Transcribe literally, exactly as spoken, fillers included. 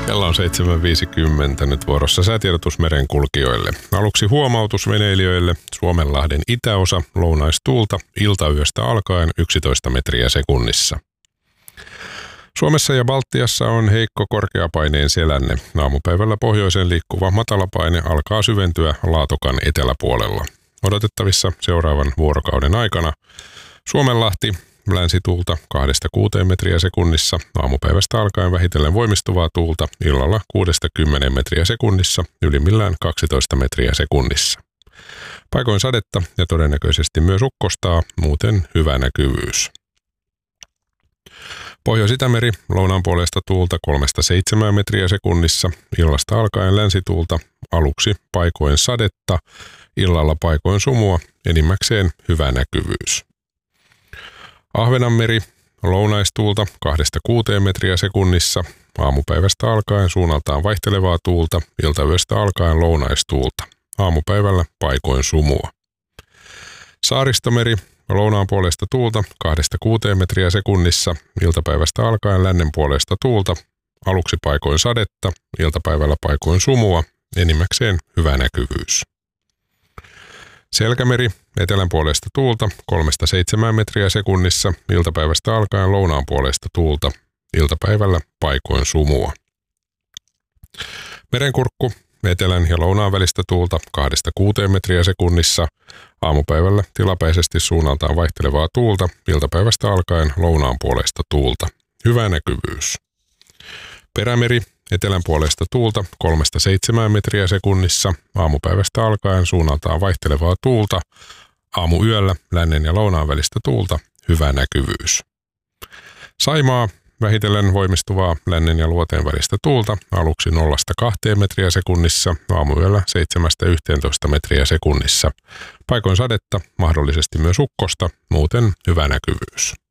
Kello on seitsemän viisikymmentä, nyt vuorossa säätiedotus merenkulkijoille. Aluksi huomautus veneilijöille. Suomenlahden itäosa, lounaistuulta, iltayöstä alkaen yksitoista metriä sekunnissa. Suomessa ja Baltiassa on heikko korkeapaineen selänne. Aamupäivällä pohjoisen liikkuva matalapaine alkaa syventyä Laatokan eteläpuolella. Odotettavissa seuraavan vuorokauden aikana Suomenlahti, länsituulta kahdesta kuuteen metriä sekunnissa, aamupäivästä alkaen vähitellen voimistuvaa tuulta, illalla kuudesta kymmeneen metriä sekunnissa, ylimmillään kaksitoista metriä sekunnissa. Paikoin sadetta ja todennäköisesti myös ukkostaa, muuten hyvä näkyvyys. Pohjois-Itämeri, lounaan puolesta tuulta kolmesta seitsemään metriä sekunnissa, illasta alkaen länsituulta, aluksi paikoin sadetta, illalla paikoin sumua, enimmäkseen hyvä näkyvyys. Ahvenanmeri, lounaistuulta kahdesta kuuteen metriä sekunnissa, aamupäivästä alkaen suunnaltaan vaihtelevaa tuulta, iltayöstä alkaen lounaistuulta, aamupäivällä paikoin sumua. Saaristomeri, lounaan puolesta tuulta kahdesta kuuteen metriä sekunnissa, iltapäivästä alkaen lännen puolesta tuulta, aluksi paikoin sadetta, iltapäivällä paikoin sumua, enimmäkseen hyvä näkyvyys. Selkämeri, etelän puolesta tuulta kolmesta seitsemään metriä sekunnissa, iltapäivästä alkaen lounaan puolesta tuulta, iltapäivällä paikoin sumua. Merenkurkku, etelän ja lounaan välistä tuulta kahdesta kuuteen metriä sekunnissa, aamupäivällä tilapäisesti suunnaltaan vaihtelevaa tuulta, iltapäivästä alkaen lounaan puolesta tuulta. Hyvä näkyvyys. Perämeri, etelän puolesta tuulta kolmesta seitsemään metriä sekunnissa, aamupäivästä alkaen suunnaltaan vaihtelevaa tuulta, aamuyöllä lännen ja lounaan välistä tuulta, hyvä näkyvyys. Saimaa, vähitellen voimistuvaa lännen ja luoteen välistä tuulta, aluksi nollasta kahteen metriä sekunnissa, aamuyöllä seitsemästä yhteentoista metriä sekunnissa. Paikoin sadetta, mahdollisesti myös ukkosta, muuten hyvä näkyvyys.